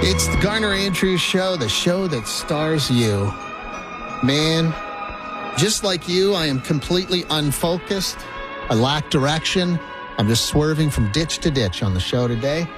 It's the Garner Andrews Show, the show that stars you. Man, just like you, I am completely unfocused. I lack direction. I'm just swerving from ditch to ditch on the show today.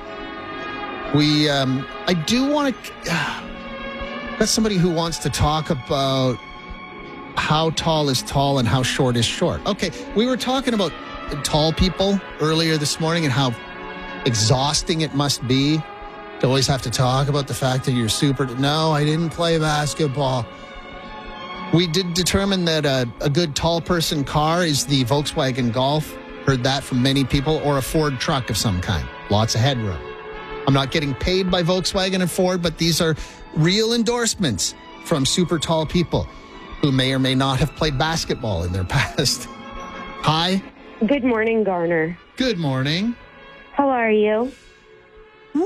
I do want to... That's somebody who wants to talk about how tall is tall and how short is short. Okay, we were talking about tall people earlier this morning and how exhausting it must be to always have to talk about the fact that you're super... No, I didn't play basketball. We did determine that a good tall person car is the Volkswagen Golf. Heard that from many people, or a Ford truck of some kind. Lots of headroom. I'm not getting paid by Volkswagen and Ford, but these are real endorsements from super tall people who may or may not have played basketball in their past. Hi. Good morning, Garner. Good morning. How are you? Woo!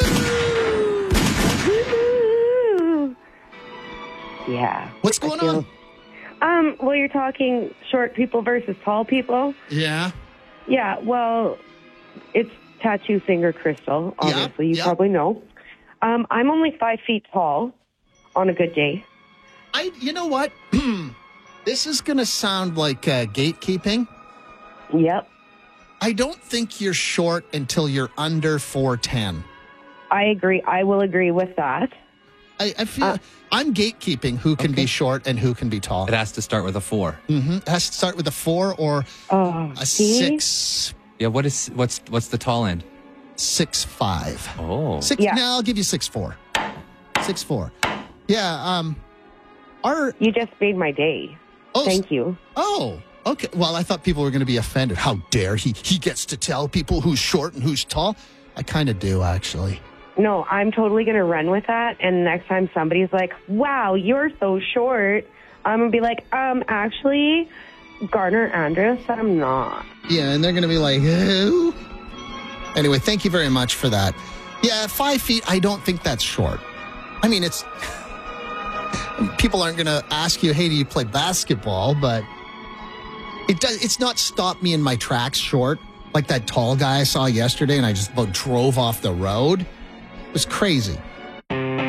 Yeah. What's going on? Well, you're talking short people versus tall people. Yeah. Yeah, well, it's tattoo finger crystal, obviously. You probably know. I'm only 5 feet tall on a good day. You know what? This is going to sound like gatekeeping. Yep. I don't think you're short until you're under 4'10". I agree. I will agree with that. I feel I'm gatekeeping who can be short and who can be tall. It has to start with a 4. Mm-hmm. It has to start with a 4 or a 6. Yeah, what's the tall end? 6'5". Oh. No, I'll give you 6'4". 6'4". Yeah. You just made my day. Thank you. Oh, okay. Well, I thought people were going to be offended. How dare he? He gets to tell people who's short and who's tall. I kind of do, actually. No, I'm totally going to run with that. And next time somebody's like, wow, you're so short, I'm going to be like, actually, Garner Andrews, I'm not. Yeah, and they're going to be like, who? Anyway, thank you very much for that. Yeah, 5 feet, I don't think that's short. I mean, it's... People aren't going to ask you, hey, do you play basketball? But it's not stopped me in my tracks short. Like that tall guy I saw yesterday, and I just about drove off the road. It was crazy.